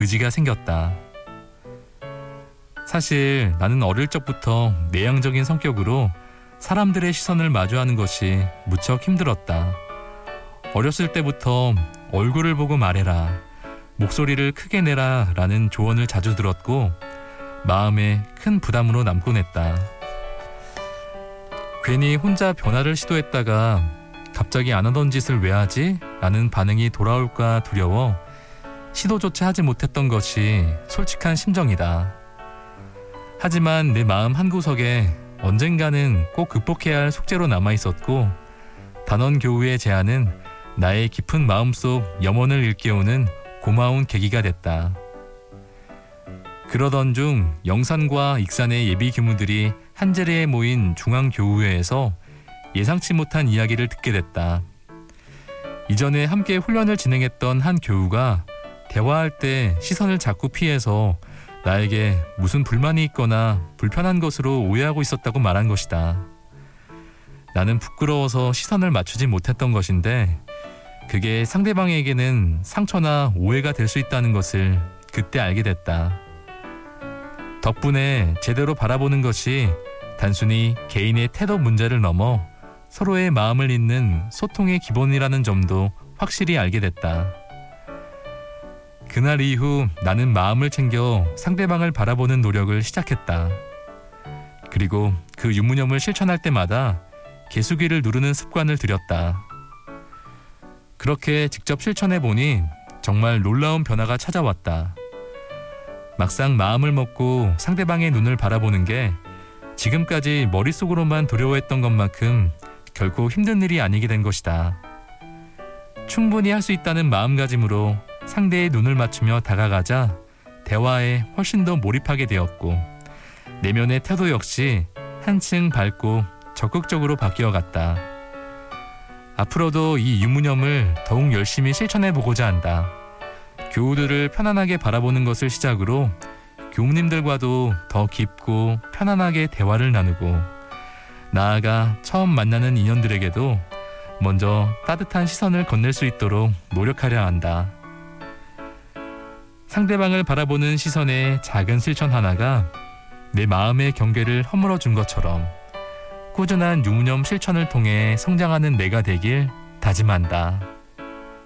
의지가 생겼다. 사실 나는 어릴 적부터 내향적인 성격으로 사람들의 시선을 마주하는 것이 무척 힘들었다. 어렸을 때부터 얼굴을 보고 말해라, 목소리를 크게 내라 라는 조언을 자주 들었고 마음에 큰 부담으로 남곤 했다. 괜히 혼자 변화를 시도했다가 갑자기 안 하던 짓을 왜 하지? 라는 반응이 돌아올까 두려워 시도조차 하지 못했던 것이 솔직한 심정이다. 하지만 내 마음 한구석에 언젠가는 꼭 극복해야 할 숙제로 남아있었고 단원교우의 제안은 나의 깊은 마음속 염원을 일깨우는 고마운 계기가 됐다. 그러던 중 영산과 익산의 예비 교무들이 한 자리에 모인 중앙교우회에서 예상치 못한 이야기를 듣게 됐다. 이전에 함께 훈련을 진행했던 한 교우가 대화할 때 시선을 자꾸 피해서 나에게 무슨 불만이 있거나 불편한 것으로 오해하고 있었다고 말한 것이다. 나는 부끄러워서 시선을 맞추지 못했던 것인데 그게 상대방에게는 상처나 오해가 될 수 있다는 것을 그때 알게 됐다. 덕분에 제대로 바라보는 것이 단순히 개인의 태도 문제를 넘어 서로의 마음을 잇는 소통의 기본이라는 점도 확실히 알게 됐다. 그날 이후 나는 마음을 챙겨 상대방을 바라보는 노력을 시작했다. 그리고 그 유무념을 실천할 때마다 개수기를 누르는 습관을 들였다. 그렇게 직접 실천해보니 정말 놀라운 변화가 찾아왔다. 막상 마음을 먹고 상대방의 눈을 바라보는 게 지금까지 머릿속으로만 두려워했던 것만큼 결코 힘든 일이 아니게 된 것이다. 충분히 할 수 있다는 마음가짐으로 상대의 눈을 맞추며 다가가자 대화에 훨씬 더 몰입하게 되었고 내면의 태도 역시 한층 밝고 적극적으로 바뀌어갔다. 앞으로도 이 유무념을 더욱 열심히 실천해보고자 한다. 교우들을 편안하게 바라보는 것을 시작으로 교우님들과도 더 깊고 편안하게 대화를 나누고 나아가 처음 만나는 인연들에게도 먼저 따뜻한 시선을 건넬 수 있도록 노력하려 한다. 상대방을 바라보는 시선의 작은 실천 하나가 내 마음의 경계를 허물어 준 것처럼 꾸준한 유무념 실천을 통해 성장하는 내가 되길 다짐한다.